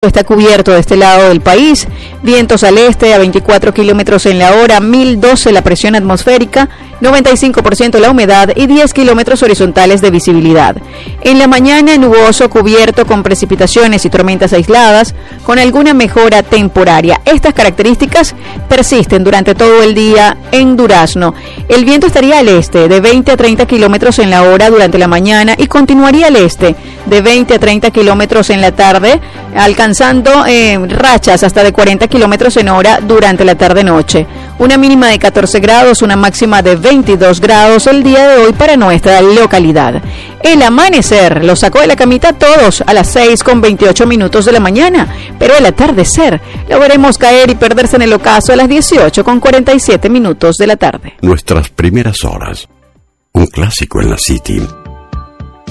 está cubierto de este lado del país. Vientos al este a 24 kilómetros en la hora, 1012 la presión atmosférica, 95% la humedad y 10 kilómetros horizontales de visibilidad. En la mañana, nuboso cubierto con precipitaciones y tormentas aisladas, con alguna mejora temporaria. Estas características persisten durante todo el día en Durazno. El viento estaría al este de 20 a 30 kilómetros en la hora durante la mañana y continuaría al este de 20 a 30 kilómetros en la tarde, alcanzando rachas hasta de 40 kilómetros en hora durante la tarde-noche. Una mínima de 14 grados, una máxima de 22 grados el día de hoy para nuestra localidad. El amanecer lo sacó de la camita a todos a las 6:28 de la mañana, pero el atardecer lo veremos caer y perderse en el ocaso a las 18:47 de la tarde. Nuestras primeras horas, un clásico en la City.